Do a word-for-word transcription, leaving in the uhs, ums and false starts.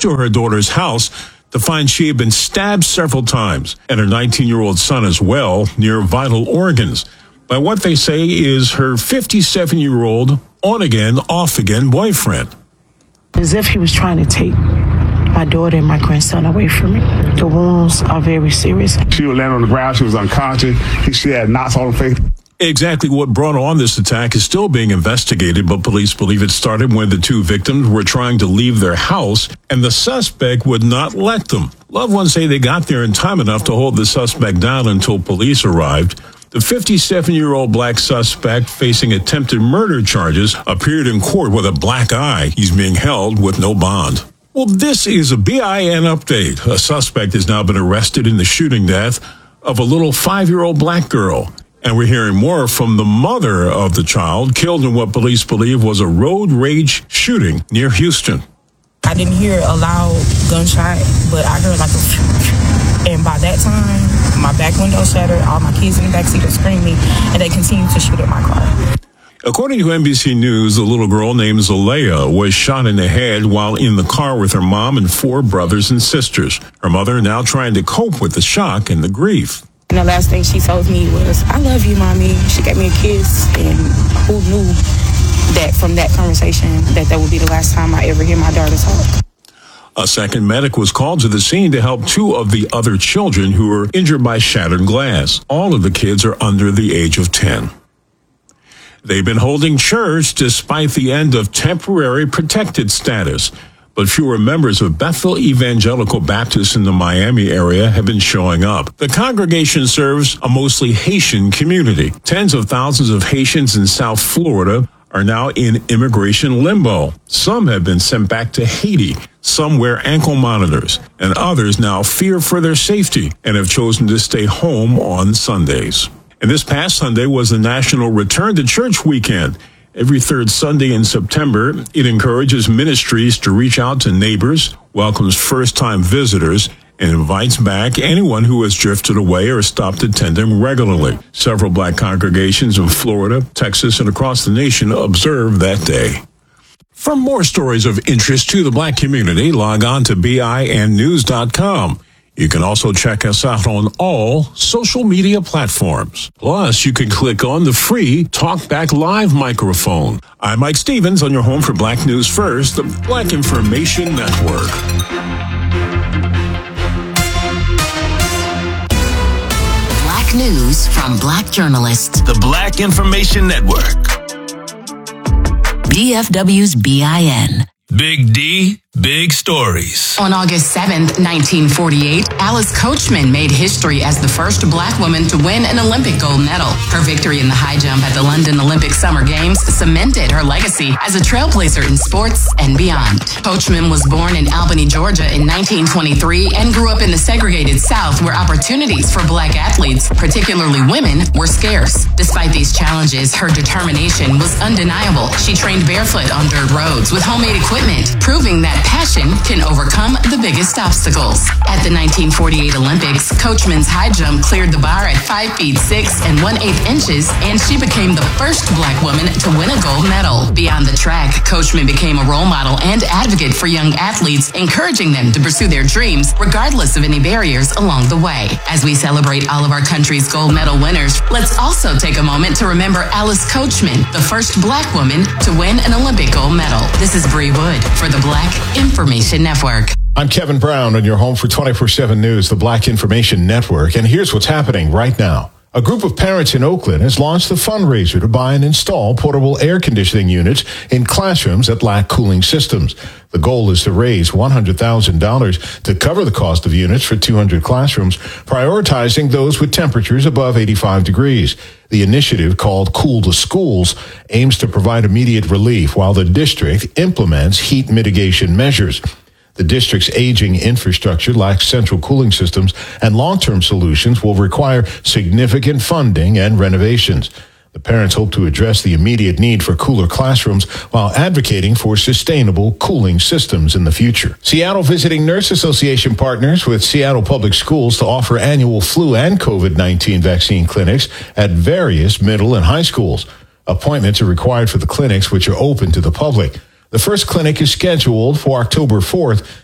to her daughter's house to find she had been stabbed several times, and her nineteen-year-old son as well, near vital organs, by what they say is her fifty-seven-year-old on-again, off-again boyfriend. As if he was trying to take my daughter and my grandson away from me. The wounds are very serious. She was laying on the ground. She was unconscious. She had knots on her face. Exactly what brought on this attack is still being investigated, but police believe it started when the two victims were trying to leave their house and the suspect would not let them. Loved ones say they got there in time enough to hold the suspect down until police arrived. The fifty-seven-year-old black suspect facing attempted murder charges appeared in court with a black eye. He's being held with no bond. Well, this is a B I N update. A suspect has now been arrested in the shooting death of a little five-year-old black girl. And we're hearing more from the mother of the child killed in what police believe was a road rage shooting near Houston. I didn't hear a loud gunshot, but I heard like a... And by that time, my back window shattered, all my kids in the backseat are screaming, and they continued to shoot at my car. According to N B C News, the little girl named Zalea was shot in the head while in the car with her mom and four brothers and sisters. Her mother now trying to cope with the shock and the grief. And the last thing she told me was, "I love you, Mommy." She gave me a kiss, and who knew that from that conversation that that would be the last time I ever hear my daughter talk. A second medic was called to the scene to help two of the other children who were injured by shattered glass. All of the kids are under the age of ten. They've been holding church despite the end of temporary protected status, but fewer members of Bethel Evangelical Baptist in the Miami area have been showing up. The congregation serves a mostly Haitian community. Tens of thousands of Haitians in South Florida are now in immigration limbo. Some have been sent back to Haiti. Some wear ankle monitors, and others now fear for their safety and have chosen to stay home on Sundays. And this past Sunday was the National Return to Church Weekend. Every third Sunday in September, it encourages ministries to reach out to neighbors, welcomes first-time visitors, and invites back anyone who has drifted away or stopped attending regularly. Several black congregations in Florida, Texas, and across the nation observe that day. For more stories of interest to the black community, log on to B I N news dot com. You can also check us out on all social media platforms. Plus, you can click on the free Talkback Live microphone. I'm Mike Stevens on your home for Black News First, the Black Information Network. Black news from Black journalists. The Black Information Network. B F W's B I N. Big D, big stories. On August seventh, nineteen forty-eight, Alice Coachman made history as the first black woman to win an Olympic gold medal. Her victory in the high jump at the London Olympic Summer Games cemented her legacy as a trailblazer in sports and beyond. Coachman was born in Albany, Georgia in nineteen twenty-three and grew up in the segregated South where opportunities for black athletes, particularly women, were scarce. Despite these challenges, her determination was undeniable. She trained barefoot on dirt roads with homemade equipment, proving that passion can overcome the biggest obstacles. At the nineteen forty-eight Olympics, Coachman's high jump cleared the bar at five feet six and one eighth inches, and she became the first black woman to win a gold medal. Beyond the track, Coachman became a role model and advocate for young athletes, encouraging them to pursue their dreams regardless of any barriers along the way. As we celebrate all of our country's gold medal winners, let's also take a moment to remember Alice Coachman, the first black woman to win an Olympic gold medal. This is Bree Wood for the Black Information Network. I'm Kevin Brown on your home for twenty-four seven News, the Black Information Network. And here's what's happening right now. A group of parents in Oakland has launched a fundraiser to buy and install portable air conditioning units in classrooms that lack cooling systems. The goal is to raise one hundred thousand dollars to cover the cost of units for two hundred classrooms, prioritizing those with temperatures above eighty-five degrees. The initiative, called Cool to Schools, aims to provide immediate relief while the district implements heat mitigation measures. The district's aging infrastructure lacks central cooling systems, and long-term solutions will require significant funding and renovations. The parents hope to address the immediate need for cooler classrooms while advocating for sustainable cooling systems in the future. Seattle Visiting Nurse Association partners with Seattle Public Schools to offer annual flu and COVID nineteen vaccine clinics at various middle and high schools. Appointments are required for the clinics, which are open to the public. The first clinic is scheduled for October fourth.